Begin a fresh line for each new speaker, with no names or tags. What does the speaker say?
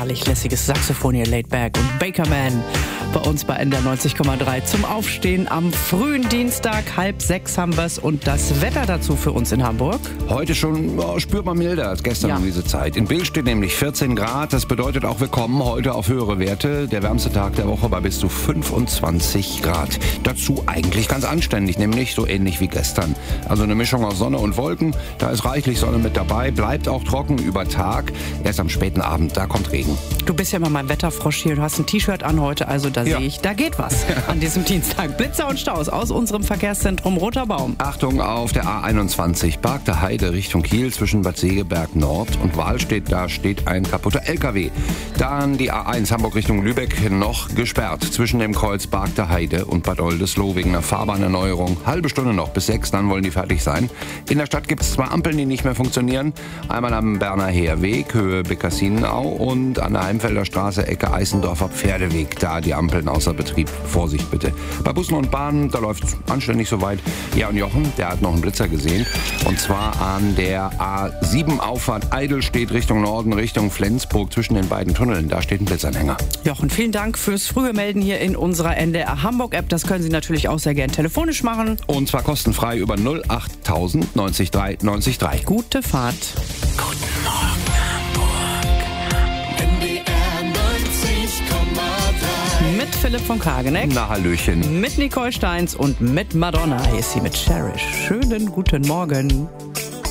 wahrlich lässiges Saxophon hier, Laid Back und Bakerman bei uns bei NDR 90,3 zum Aufstehen am frühen Dienstag, 5:30 haben wir's und das Wetter dazu für uns in Hamburg.
Heute schon spürbar milder als gestern um diese Zeit. In Bild steht nämlich 14 Grad, das bedeutet auch, wir kommen heute auf höhere Werte. Der wärmste Tag der Woche bei bis zu 25 Grad. Dazu eigentlich ganz anständig, nämlich so ähnlich wie gestern. Also eine Mischung aus Sonne und Wolken, da ist reichlich Sonne mit dabei, bleibt auch trocken über Tag. Erst am späten Abend, da kommt Regen.
Du bist ja immer mein Wetterfrosch hier, du hast ein T-Shirt an heute, also da sehe ich, da geht was an diesem Dienstag. Blitzer und Staus aus unserem Verkehrszentrum Roter Baum.
Achtung auf der A21, Park der Heide Richtung Kiel zwischen Bad Segeberg Nord und Wahlstedt, da steht ein kaputter LKW. Dann die A1 Hamburg Richtung Lübeck noch gesperrt zwischen dem Kreuz Park der Heide und Bad Oldesloe wegen einer Fahrbahnerneuerung. Halbe Stunde noch, bis 6, dann wollen die fertig sein. In der Stadt gibt es 2 Ampeln, die nicht mehr funktionieren. Einmal am Berner Heerweg, Höhe Bekassinenau und an der Heimfelder Straße, Ecke Eisendorfer Pferdeweg. Da die Ampeln außer Betrieb. Vorsicht bitte. Bei Bussen und Bahnen, da läuft es anständig soweit. Ja, und Jochen, der hat noch einen Blitzer gesehen. Und zwar an der A7 Auffahrt Eidelstedt Richtung Norden, Richtung Flensburg zwischen den beiden Tunneln. Da steht ein Blitzanhänger.
Jochen, vielen Dank fürs frühe Melden hier in unserer NDR Hamburg App. Das können Sie natürlich auch sehr gern telefonisch machen.
Und zwar kostenfrei über 08000 90 3 90 3.
Gute Fahrt.
Guten Morgen Hamburg. NDR 90,3.
Mit Philipp von Kageneck.
Na, Hallöchen.
Mit Nicole Steins und mit Madonna. Hier ist sie mit Cherish. Schönen guten Morgen.